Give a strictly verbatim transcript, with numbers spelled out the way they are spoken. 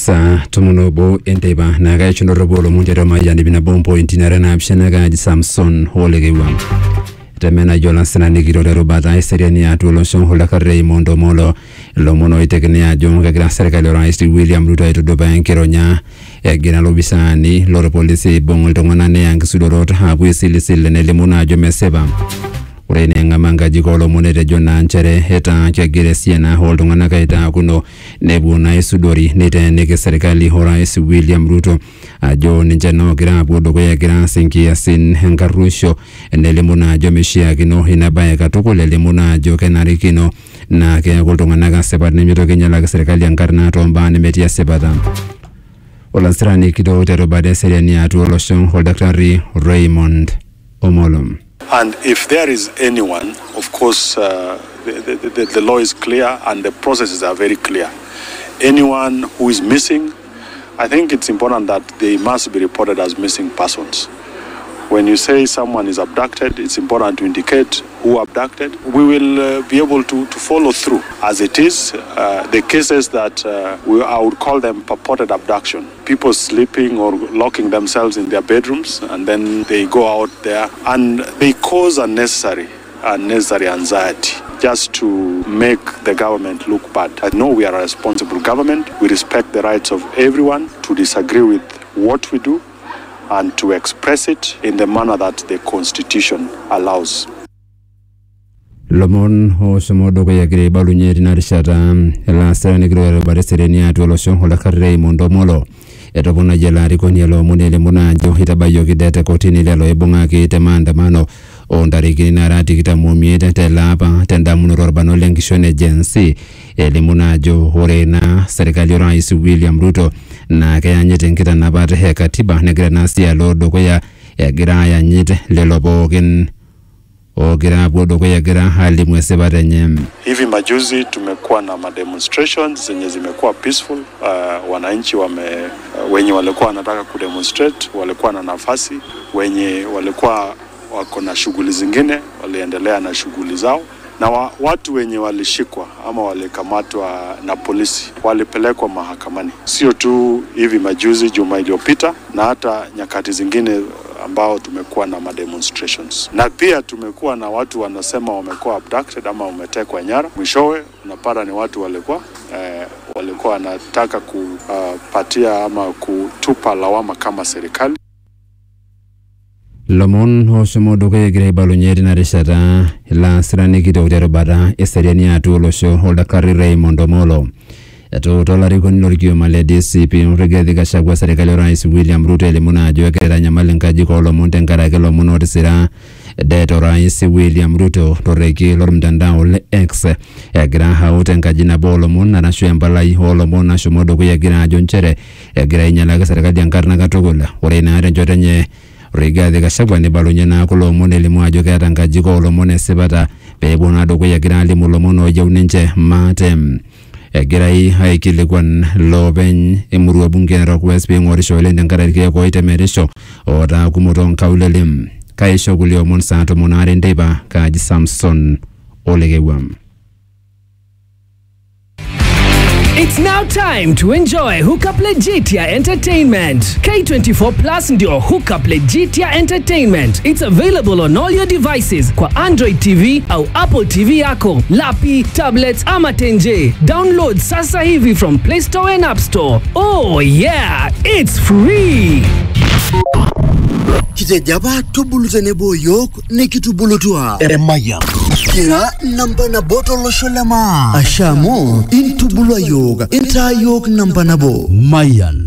Sa tumunobo enteba na ga chundoro munjero mayani bina bompo intinara na abshanaga di Samson Holegewa. Temena jola sana nigiro de robata eseriani atulo shon holaka Raymond Molo lomono itekenia jonga gra serikali rais William Ruto ito doba enkeronya e gina lobisani loro polisi bongol tongona ne ang sudorot habu isilisile ne limuna jomeseba. Urene ngamanga jikolo monete jona nchere heta cha geresiana holdongana kaita kuno nebu na isudori nete neke serikali horais William Ruto ajo njano gira bodo kwa gira sinki yasin hengarusho nelimuna jomeshia kino hinabaya katokole limuna jo kenari kino na kaya holdongana ka sebat nimito kenyala ka serikali yankarna tomba nimetia sebata olansirani kido uterobade seriani atu oloshon holdakari Raymond Omolom. And if there is anyone, of course, uh, the, the, the, the law is clear and the processes are very clear. Anyone who is missing, I think it's important that they must be reported as missing persons. When you say someone is abducted, it's important to indicate who abducted. We will uh, be able to, to follow through. As it is, uh, the cases that uh, we, I would call them purported abduction. People sleeping or locking themselves in their bedrooms and then they go out there and they cause unnecessary, unnecessary anxiety just to make the government look bad. I know we are a responsible government. We respect the rights of everyone to disagree with what we do and to express it in the manner that the Constitution allows. Lomon ho somodo ko yagre balunyeri na rishata la serani gro bare serenia to lo shon hola karre mondo molo eto bona jela ri kon yelo munele muna jo hitabayo kidete kotini lelo ebonga ke temanda mano o ndari kina rati kita mumiete te lapa tenda munoro bano lenkishone agency ele muna jo horena serikali rais William Ruto na kaya nyete nkita nabate he katiba negra nasi ya lodo kwa ya gira ya nyete lelo bogen o gira bodo kwa ya gira hali mwesebate nyem. Hivi majuzi tumekuwa na mademonstrations zenye zimekuwa peaceful. Uh, wananchi wame uh, wenye walikuwa wanataka kudemonstrate walikuwa na nafasi, wenye walikuwa wako na shughuli zingine waliendelea na shughuli zao, na wa, watu wenye walishikwa ama walikamatwa na polisi walipelekwa mahakamani. Sio tu hivi majuzi juma iliyopita, na hata nyakati zingine ambao tumekuwa na mademonstrations. Na pia tumekuwa na watu wanasema wamekuwa abducted ama wametekwa nyara. Mwishowe unapata ni watu walikuwa eh, walikuwa wanataka kupatia ama kutupa lawama kama serikali. Lomon ho somodo ko yegre balunyeri na rishata la sirani kido utero bada eseriani atu olosho holda kari Raymond Omolo. Eto tolari koni lorikio male D C P Rigathi Gachagua serikali rais William Ruto ele muna jo ekera nyamale nkaji ko lo monte nkara ke lo muno tisira deto rais William Ruto toreki lor mtandao le X egira haute nkaji na bolo muna na shwembalai holo muna shomodo ko yegira jonchere egira inyala serikali yankarna katogola orena are jotenye Rigathi Gachagua ni balunyana ko lo monele mu ajo kera nkaji ko lo mone sebata be bona do ko yegira limu lo mono jeunenche matem Egirai haikile kwan loben emurua bunge rock west being orisho ile ndangarike ko itemeresho ora kumoton kaulelem kaisho gulio monsanto monare ndeba kaji Samson Olegewam. It's now time to enjoy Hookup Legitia Entertainment. K twenty-four Plus ndio Hookup Legitia Entertainment. It's available on all your devices kwa Android T V au Apple T V yako, lapi, tablets ama tenje. Download sasa hivi from Play Store and App Store. Oh yeah, it's free. Kite jaba tubulutene boyok ne kitubulutua Eremaya kira namba na boto lo sholema ashamo intubulwa yoga inta yok namba na bo Mayan